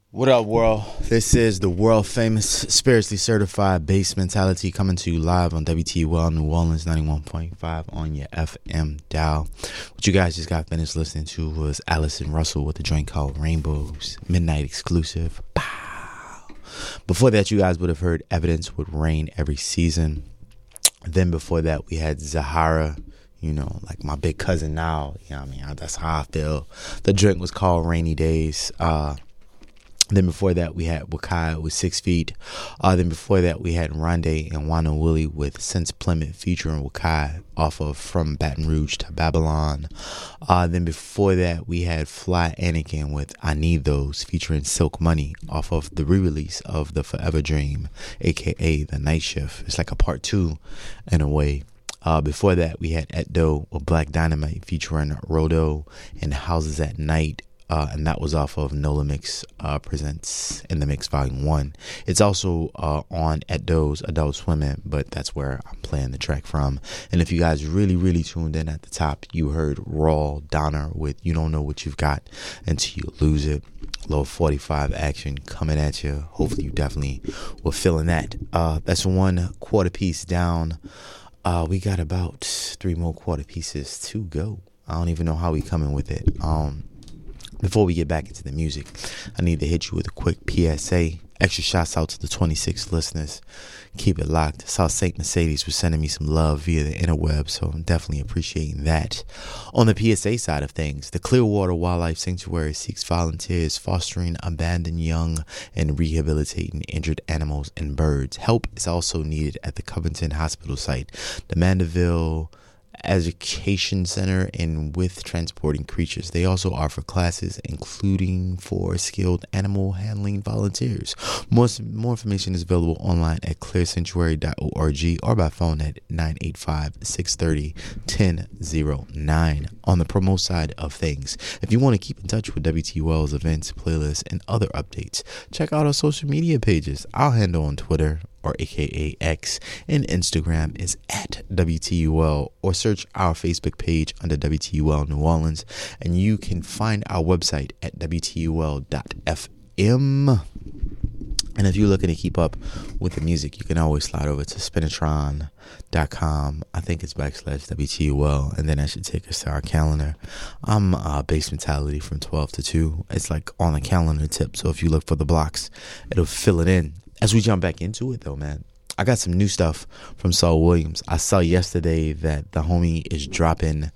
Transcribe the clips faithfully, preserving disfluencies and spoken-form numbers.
What up, world? This is the world famous, spiritually certified Bass Mentality coming to you live on W T U L New Orleans ninety-one point five on your F M dial. What you guys just got finished listening to was Allison Russell with a joint called Rainbows, Midnight Exclusive. Pow. Before that, you guys would have heard Evidence with Rain Every Season. Then before that, we had Zahara, you know, like my big cousin now. You know what I mean? That's how I feel. The drink was called Rainy Days. Uh, Then before that, we had Wakai with Six Feet. Uh, then before that, we had Rondé and Wano Willie with Since Plymouth featuring Wakai off of From Baton Rouge to Babylon. Uh, then before that, we had Fly Anakin with I Need Those featuring Silk Money off of the re-release of The Forever Dream, a k a. The Night Shift. It's like a part two in a way. Uh, before that, we had Etdo with Black Dynamite featuring Rodo and Houses at Night. Uh, and that was off of Nola Mix uh, Presents In The Mix Volume one. It's also uh, on Etdo's Adult Swimmin', but that's where I'm playing the track from. And if you guys really, really tuned in at the top, you heard Raw Donner with You Don't Know What You've Got Until You Lose It. Little forty-five action coming at you. Hopefully you definitely were feeling that. Uh, that's one quarter piece down. Uh, we got about three more quarter pieces to go. I don't even know how we coming with it. Um... Before we get back into the music, I need to hit you with a quick P S A. Extra shouts out to the twenty-six listeners. Keep it locked. South Saint Mercedes was sending me some love via the interweb, so I'm definitely appreciating that. On the P S A side of things, the Clearwater Wildlife Sanctuary seeks volunteers fostering abandoned young and rehabilitating injured animals and birds. Help is also needed at the Covington Hospital site, the Mandeville Education Center, and with transporting creatures. They also offer classes including for skilled animal handling volunteers. More, more information is available online at clear sanctuary dot org or by phone at nine eight five, six three zero, one zero zero nine. On the promo side of things, if you want to keep in touch with W T U L's events, playlists, and other updates, check out our social media pages. Our handle on Twitter, or aka X, and Instagram is at W T U L, or search our Facebook page under W T U L New Orleans, and you can find our website at W T U L dot F M. And if you're looking to keep up with the music, you can always slide over to spinatron dot com. I think it's backslash W T U L, and then that should take us to our calendar. I'm uh, Bass Mentality from twelve to two. It's like on a calendar tip, so if you look for the blocks, it'll fill it in. As we jump back into it, though, man, I got some new stuff from Saul Williams. I saw yesterday that the homie is dropping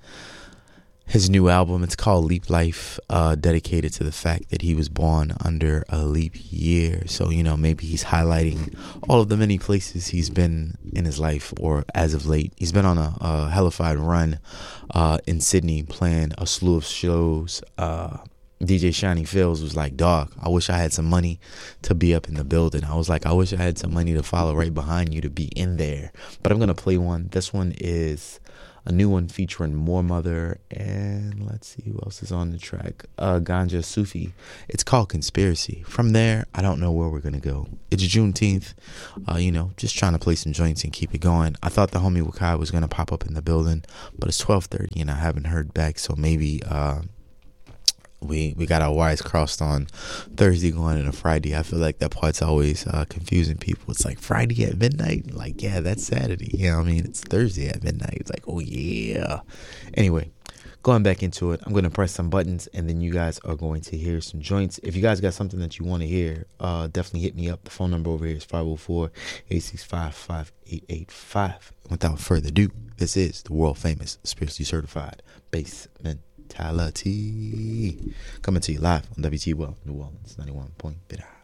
his new album. It's called Leap Life, uh, dedicated to the fact that he was born under a leap year. So, you know, maybe he's highlighting all of the many places he's been in his life, or as of late. He's been on a, a hellified run uh, in Sydney, playing a slew of shows. Uh D J Shiny Fields was like, dog, I wish I had some money to be up in the building. I was like, I wish I had some money to follow right behind you to be in there. But I'm going to play one. This one is a new one featuring More Mother, and let's see who else is on the track. Uh, Ganja Sufi. It's called Conspiracy. From there, I don't know where we're going to go. It's Juneteenth. Uh, you know, just trying to play some joints and keep it going. I thought the homie Wakai was going to pop up in the building, but it's twelve thirty and I haven't heard back, so maybe... Uh, We we got our wires crossed on Thursday going into Friday. I feel like that part's always uh, confusing people. It's like Friday at midnight. Like, yeah, that's Saturday. You know what I mean? It's Thursday at midnight. It's like, oh, yeah. Anyway, going back into it, I'm going to press some buttons, and then you guys are going to hear some joints. If you guys got something that you want to hear, uh, definitely hit me up. The phone number over here is five oh four, eight six five, five eight eight five. Without further ado, this is the world famous, spiritually certified Bass Mentality, coming to you live on W T U L New Orleans ninety-one point five.